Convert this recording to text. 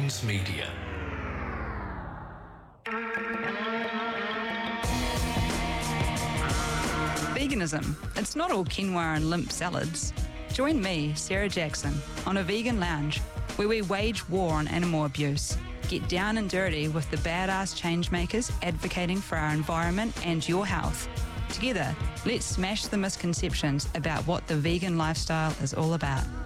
Jones Media. Veganism. It's not all quinoa and limp salads. Join me, Sarah Jackson, on A Vegan Lounge, where we wage war on animal abuse. Get down and dirty with the badass changemakers advocating for our environment and your health. Together, let's smash the misconceptions about what the vegan lifestyle is all about.